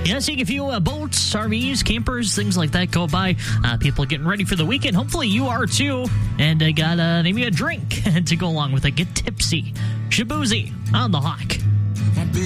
Yeah, seeing a few boats, RVs, campers, things like that go by. People getting ready for the weekend. Hopefully you are too. And got maybe a drink to go along with it. Get tipsy. Shaboozey on the Hawk.